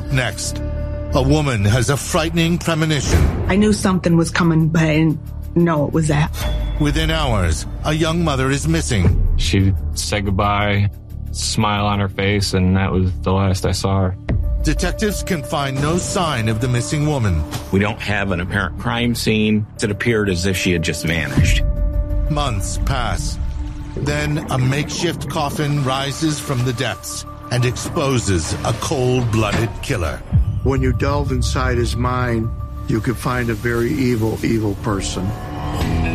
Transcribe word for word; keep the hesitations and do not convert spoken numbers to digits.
Up next, a woman has a frightening premonition. I knew something was coming, but I didn't know it was that. Within hours, a young mother is missing. She said goodbye, smile on her face, and that was the last I saw her. Detectives can find no sign of the missing woman. We don't have an apparent crime scene. It appeared as if she had just vanished. Months pass. Then a makeshift coffin rises from the depths and exposes a cold-blooded killer. When you delve inside his mind, you can find a very evil, evil person.